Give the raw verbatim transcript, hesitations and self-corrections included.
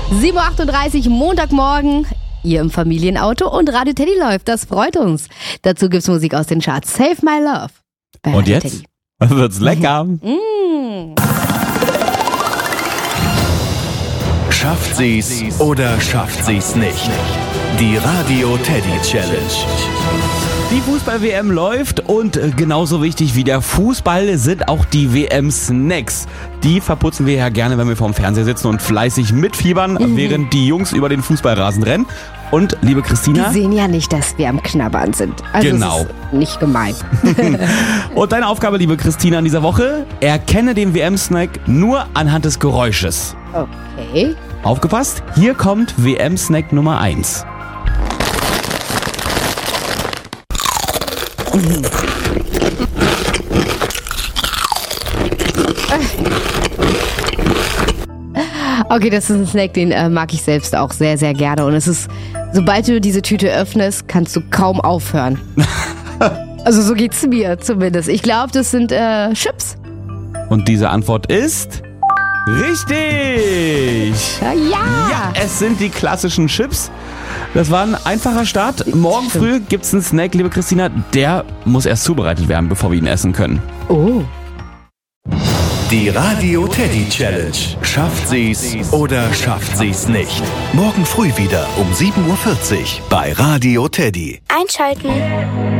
sieben Uhr achtunddreißig, Montagmorgen. Ihr im Familienauto und Radio Teddy läuft. Das freut uns. Dazu gibt's Musik aus den Charts. Save My Love. Bei Und Radio jetzt? Teddy. Wird's lecker. Mm. Schafft sie's oder schafft sie's nicht? Die Radio Teddy Challenge. Die Fußball-W M läuft und genauso wichtig wie der Fußball sind auch die W M-Snacks. Die verputzen wir ja gerne, wenn wir vorm Fernseher sitzen und fleißig mitfiebern, mhm. während die Jungs über den Fußballrasen rennen. Und liebe Christina... Die sehen ja nicht, dass wir am Knabbern sind. Also genau. Es ist nicht gemein. Und deine Aufgabe, liebe Christina, in dieser Woche: erkenne den W M-Snack nur anhand des Geräusches. Okay. Aufgepasst, hier kommt W M-Snack Nummer eins. Okay, das ist ein Snack, den äh, mag ich selbst auch sehr, sehr gerne. Und es ist, sobald du diese Tüte öffnest, kannst du kaum aufhören. Also so geht's mir zumindest. Ich glaube, das sind äh, Chips. Und diese Antwort ist... richtig! Ja! Ja, es sind die klassischen Chips. Das war ein einfacher Start. Morgen früh gibt's einen Snack, liebe Christina. Der muss erst zubereitet werden, bevor wir ihn essen können. Oh. Die Radio Teddy Challenge. Schafft sie's oder schafft sie's nicht? Morgen früh wieder um sieben Uhr vierzig bei Radio Teddy. Einschalten.